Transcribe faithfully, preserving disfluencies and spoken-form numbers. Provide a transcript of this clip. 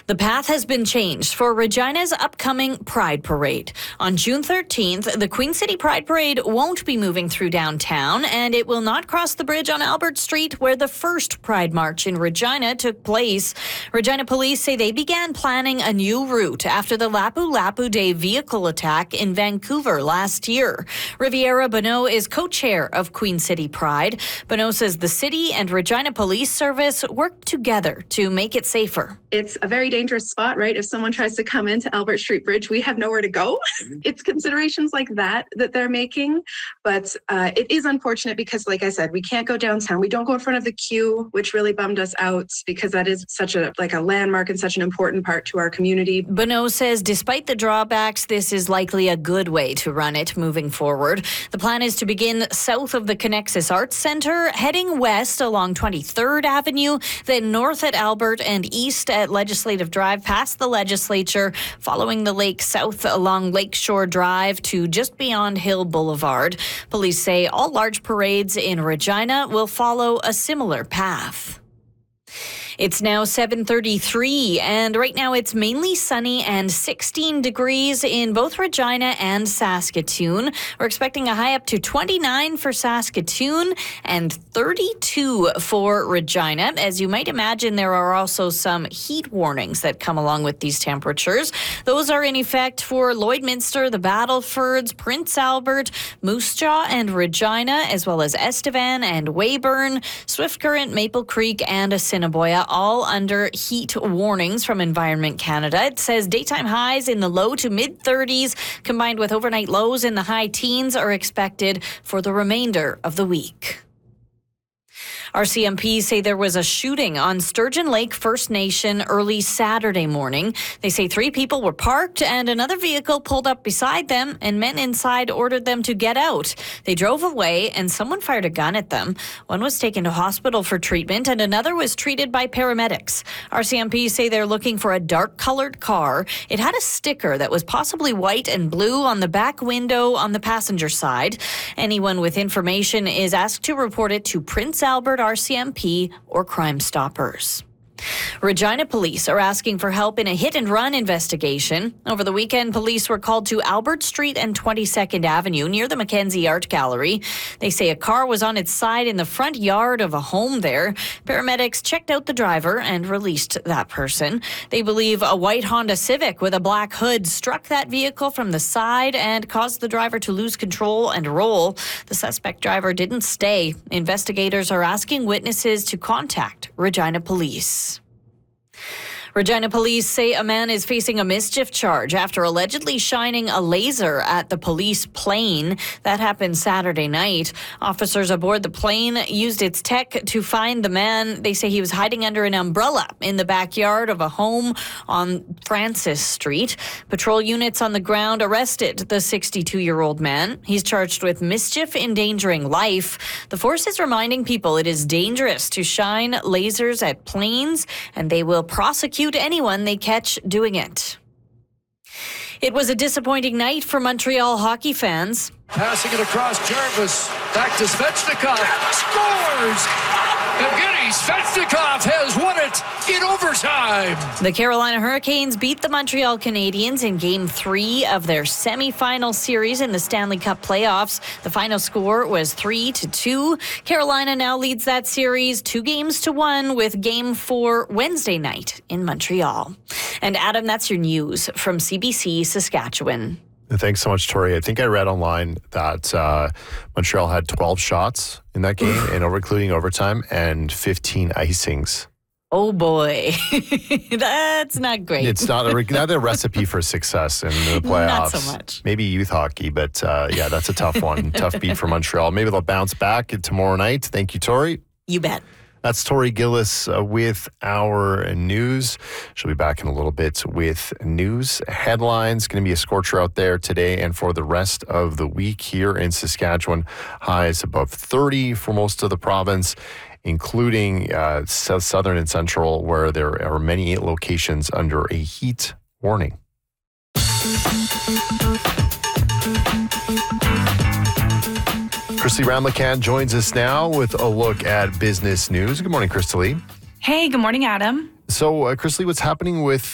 The path has been changed for Regina's upcoming Pride Parade. On June thirteenth, the Queen City Pride Parade won't be moving through downtown, and it will not cross the bridge on Albert Street where the first Pride March in Regina took place. Regina police say they began planning a new route after the Lapu Lapu Day vehicle attack in Vancouver last year. Riviera Bonneau is co-chair of Queen City Pride. Bonneau says the city and Regina Police Service worked together to make it safer. It's a very dangerous spot, right? If someone tries to come into Albert Street Bridge, we have nowhere to go. It's considerations like that that they're making. But uh, it is unfortunate because, like I said, we can't go downtown. We don't go in front of the queue, which really bummed us out because that is such a like a landmark and such an important part to our community. Bonneau says despite the drawbacks, this is likely a good way to run it moving forward. The plan is to begin south of the Connexus Arts Centre, heading west along twenty-third Avenue, then north at Albert and east at Legislative Drive past the legislature, following the lake south along Lakeshore Drive to just beyond Hill Boulevard. Police say all large parades in Regina will follow a similar path. It's now seven thirty-three, and right now it's mainly sunny and sixteen degrees in both Regina and Saskatoon. We're expecting a high up to twenty-nine for Saskatoon and thirty-two for Regina. As you might imagine, there are also some heat warnings that come along with these temperatures. Those are in effect for Lloydminster, the Battlefords, Prince Albert, Moose Jaw and Regina, as well as Estevan and Weyburn, Swift Current, Maple Creek, and Assiniboia, all under heat warnings from Environment Canada. It says daytime highs in the low to mid thirties combined with overnight lows in the high teens are expected for the remainder of the week. R C M P say there was a shooting on Sturgeon Lake First Nation early Saturday morning. They say three people were parked and another vehicle pulled up beside them, and men inside ordered them to get out. They drove away and someone fired a gun at them. One was taken to hospital for treatment and another was treated by paramedics. R C M P say they're looking for a dark-colored car. It had a sticker that was possibly white and blue on the back window on the passenger side. Anyone with information is asked to report it to Prince Albert R C M P or Crime Stoppers. Regina police are asking for help in a hit-and-run investigation. Over the weekend, police were called to Albert Street and twenty-second Avenue near the Mackenzie Art Gallery. They say a car was on its side in the front yard of a home there. Paramedics checked out the driver and released that person. They believe a white Honda Civic with a black hood struck that vehicle from the side and caused the driver to lose control and roll. The suspect driver didn't stay. Investigators are asking witnesses to contact Regina police. Regina police say a man is facing a mischief charge after allegedly shining a laser at the police plane. That happened Saturday night. Officers aboard the plane used its tech to find the man. They say he was hiding under an umbrella in the backyard of a home on Francis Street. Patrol units on the ground arrested the sixty-two-year-old man. He's charged with mischief endangering life. The force is reminding people it is dangerous to shine lasers at planes, and they will prosecute anyone they catch doing it. It was a disappointing night for Montreal hockey fans. Passing it across Jarvis. Back to Svechnikov. Scores! Evgeny Svechnikov has won it in overtime. The Carolina Hurricanes beat the Montreal Canadiens in Game three of their semifinal series in the Stanley Cup playoffs. The final score was three to two. Carolina now leads that series two games to one with Game four Wednesday night in Montreal. And Adam, that's your news from C B C Saskatchewan. Thanks so much, Tori. I think I read online that uh, Montreal had twelve shots in that game, and over, including overtime, and fifteen icings. Oh, boy. That's not great. It's not a, not a recipe for success in the playoffs. Not so much. Maybe youth hockey, but uh, yeah, that's a tough one. Tough beat for Montreal. Maybe they'll bounce back tomorrow night. Thank you, Tori. You bet. That's Tori Gillis uh, with our news. She'll be back in a little bit with news headlines. Going to be a scorcher out there today and for the rest of the week here in Saskatchewan. Highs above thirty for most of the province, including uh, southern and central, where there are many locations under a heat warning. Christy Ramlakan joins us now with a look at business news. Good morning, Christy. Hey, good morning, Adam. So, uh, Christy, what's happening with